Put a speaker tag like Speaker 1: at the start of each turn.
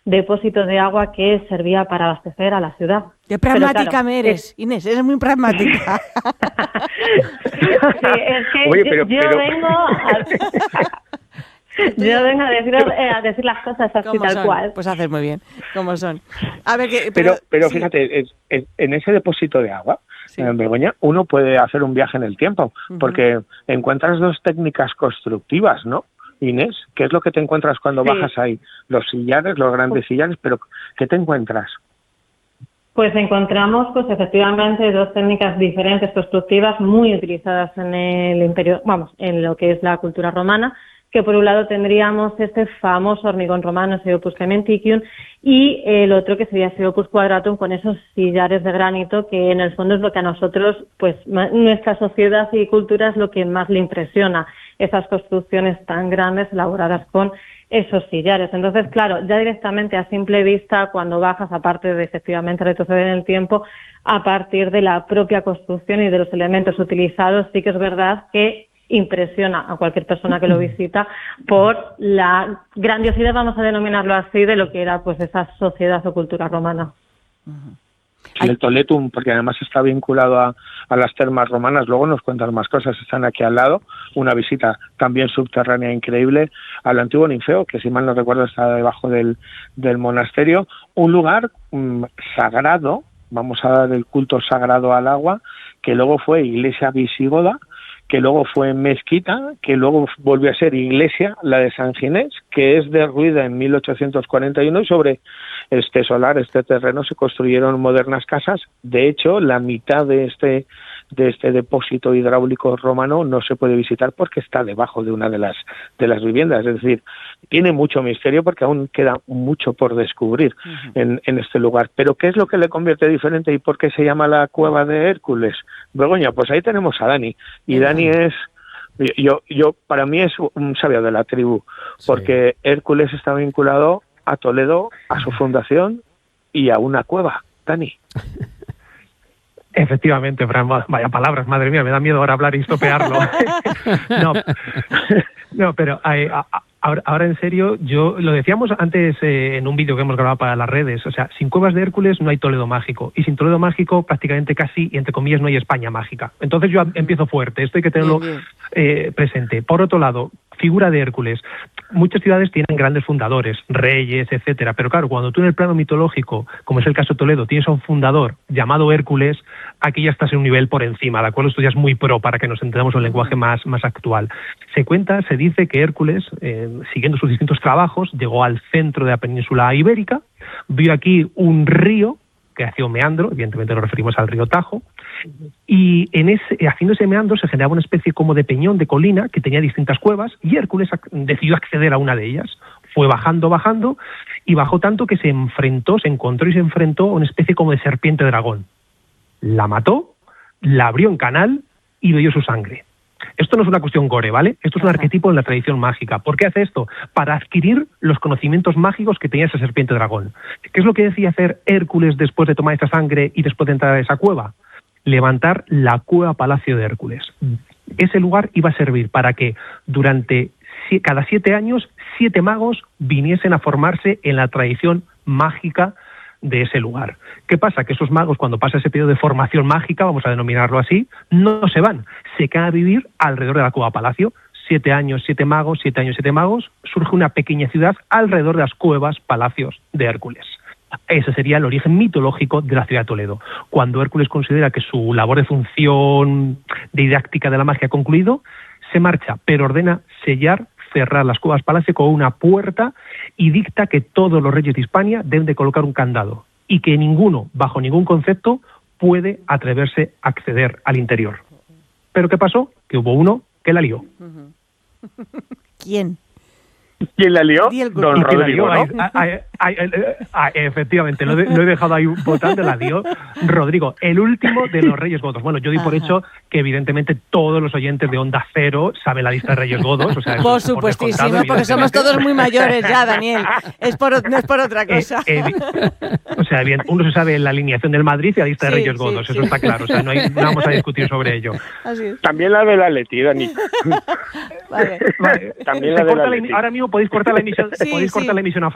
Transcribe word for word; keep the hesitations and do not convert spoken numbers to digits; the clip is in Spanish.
Speaker 1: depósito de agua que servía para abastecer a la ciudad.
Speaker 2: Qué pragmática
Speaker 1: claro,
Speaker 2: me eres, es... Inés, eres muy pragmática.
Speaker 1: Sí, es que
Speaker 3: Oye,
Speaker 1: yo,
Speaker 3: pero,
Speaker 1: yo
Speaker 3: pero...
Speaker 1: vengo a... Yo vengo a decir, eh, a decir las cosas así tal
Speaker 2: son?
Speaker 1: cual.
Speaker 2: Pues haces muy bien, como son. A ver, que,
Speaker 3: pero, pero, pero
Speaker 2: sí.
Speaker 3: fíjate, es, es, en ese depósito de agua,
Speaker 2: sí.
Speaker 3: en Begoña, uno puede hacer un viaje en el tiempo, uh-huh. porque encuentras dos técnicas constructivas, ¿no? Inés, ¿qué es lo que te encuentras cuando sí. bajas ahí? Los sillares, los grandes sillares, pero ¿qué te encuentras?
Speaker 1: Pues encontramos, pues efectivamente, dos técnicas diferentes constructivas muy utilizadas en el imperio, vamos, en lo que es la cultura romana, que por un lado tendríamos este famoso hormigón romano, Sciopus Caementicum, y el otro que sería Sciopus Quadratum, con esos sillares de granito, que en el fondo es lo que a nosotros, pues nuestra sociedad y cultura es lo que más le impresiona, esas construcciones tan grandes elaboradas con esos sillares. Entonces, claro, ya directamente a simple vista, cuando bajas, aparte de efectivamente retroceder en el tiempo, a partir de la propia construcción y de los elementos utilizados, sí que es verdad que impresiona a cualquier persona que lo visita por la grandiosidad, vamos a denominarlo así, de lo que era pues esa sociedad o cultura romana.
Speaker 3: Uh-huh. El Toletum, porque además está vinculado a, a las termas romanas, luego nos cuentan más cosas, están aquí al lado, una visita también subterránea increíble al antiguo Ninfeo, que si mal no recuerdo está debajo del, del monasterio, un lugar mmm, sagrado, vamos a dar el culto sagrado al agua, que luego fue iglesia visigoda, que luego fue mezquita, que luego volvió a ser iglesia, la de San Ginés, que es derruida en mil ochocientos cuarenta y uno, y sobre este solar, este terreno, se construyeron modernas casas. De hecho, la mitad de este de este depósito hidráulico romano no se puede visitar porque está debajo de una de las de las viviendas. Es decir, tiene mucho misterio porque aún queda mucho por descubrir uh-huh. en, en este lugar. Pero ¿qué es lo que le convierte diferente y por qué se llama la cueva de Hércules? Begoña, pues ahí tenemos a Dani. Y Dani es, yo, yo para mí es un sabio de la tribu, porque sí. Hércules está vinculado a Toledo, a su fundación y a una cueva. Dani.
Speaker 4: Efectivamente, Fran, vaya palabras, madre mía, me da miedo ahora hablar y estopearlo. no, no, pero eh, ahora, ahora en serio, yo lo decíamos antes eh, en un vídeo que hemos grabado para las redes, o sea, sin cuevas de Hércules no hay Toledo mágico, y sin Toledo mágico prácticamente casi, y entre comillas, no hay España mágica. Entonces yo empiezo fuerte, esto hay que tenerlo eh, presente. Por otro lado, figura de Hércules. Muchas ciudades tienen grandes fundadores, reyes, etcétera, pero claro, cuando tú en el plano mitológico, como es el caso de Toledo, tienes a un fundador llamado Hércules, aquí ya estás en un nivel por encima, ¿de acuerdo? Esto ya es muy pro para que nos entendamos un lenguaje más, más actual. Se cuenta, se dice que Hércules, eh, siguiendo sus distintos trabajos, llegó al centro de la península ibérica, vio aquí un río que hacía un meandro, evidentemente nos referimos al río Tajo, y en ese, haciendo ese meandro se generaba una especie como de peñón, de colina, que tenía distintas cuevas, y Hércules ac- decidió acceder a una de ellas. Fue bajando, bajando, y bajó tanto que se enfrentó, se encontró y se enfrentó a una especie como de serpiente dragón. La mató, la abrió en canal y bebió su sangre. Esto no es una cuestión gore, ¿vale? Esto es un arquetipo en la tradición mágica. ¿Por qué hace esto? Para adquirir los conocimientos mágicos que tenía esa serpiente dragón. ¿Qué es lo que decía hacer Hércules después de tomar esa sangre y después de entrar a esa cueva? Levantar la cueva Palacio de Hércules. Ese lugar iba a servir para que durante cada siete años, siete magos viniesen a formarse en la tradición mágica de ese lugar. ¿Qué pasa? Que esos magos, cuando pasa ese periodo de formación mágica, vamos a denominarlo así, no se van, se quedan a vivir alrededor de la cueva Palacio. Siete años, siete magos, siete años, siete magos, surge una pequeña ciudad alrededor de las cuevas Palacios de Hércules. Ese sería el origen mitológico de la ciudad de Toledo. Cuando Hércules considera que su labor de función didáctica de la magia ha concluido, se marcha, pero ordena sellar, cerrar las cuevas Palacio con una puerta y dicta que todos los reyes de Hispania deben de colocar un candado y que ninguno, bajo ningún concepto, puede atreverse a acceder al interior. ¿Pero qué pasó? Que hubo uno que la lió.
Speaker 2: ¿Quién?
Speaker 3: ¿Quién la lió? Don Rodrigo, ¿no?
Speaker 4: Ay, ay, ay, ay, efectivamente, lo, de, lo he dejado ahí votando, la dio Rodrigo, el último de los Reyes Godos. Bueno, yo di por hecho que evidentemente todos los oyentes de Onda Cero saben la lista de Reyes Godos. O sea,
Speaker 2: por supuestísimo, por porque somos todos muy mayores ya, Daniel. Es por, no es por otra cosa.
Speaker 4: Eh, eh, o sea, bien, uno se sabe la alineación del Madrid y la lista de sí, Reyes Godos, sí, eso sí. Está claro. O sea, no, hay, no vamos a discutir sobre ello.
Speaker 3: Así es. También la del Atleti, Dani.
Speaker 2: Vale.
Speaker 4: Vale. También la del Atleti. Ahora mismo podéis cortar la emisión, sí, podéis cortar sí. la emisión a